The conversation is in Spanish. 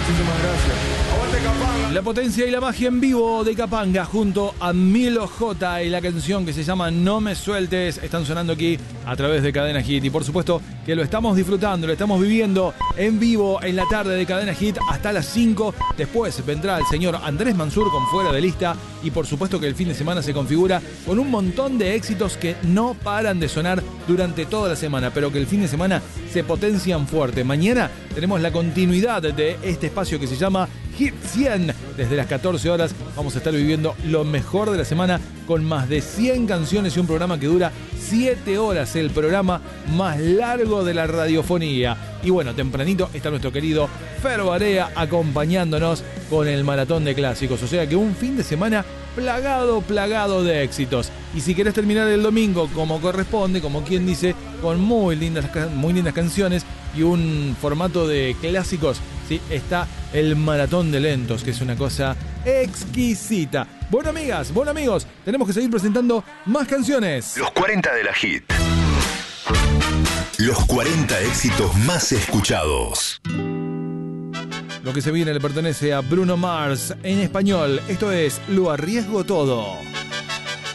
Muchísimas gracias. ¡Aguante Capanga! La potencia y la magia en vivo de Capanga junto a Milo J y la canción que se llama No Me Sueltes están sonando aquí a través de Cadena Hit. Y por supuesto que lo estamos disfrutando, lo estamos viviendo en vivo en la tarde de Cadena Hit hasta las 5. Después vendrá el señor Andrés Mansur con Fuera de Lista. Y por supuesto que el fin de semana se configura con un montón de éxitos que no paran de sonar durante toda la semana, pero que el fin de semana se potencian fuerte. Mañana tenemos la continuidad de este espacio que se llama Hit 100. Desde las 14 horas vamos a estar viviendo lo mejor de la semana con más de 100 canciones y un programa que dura 7 horas, el programa más largo de la radiofonía. Y bueno, tempranito está nuestro querido Fer Barea acompañándonos con el maratón de clásicos. O sea que un fin de semana plagado de éxitos. Y si querés terminar el domingo como corresponde, como quien dice, con muy lindas canciones y un formato de clásicos, sí, está el maratón de lentos, que es una cosa exquisita. Bueno, amigas, bueno, amigos, tenemos que seguir presentando más canciones. Los 40 de la Hit. Los 40 éxitos más escuchados. Lo que se viene le pertenece a Bruno Mars en español. Esto es Lo Arriesgo Todo.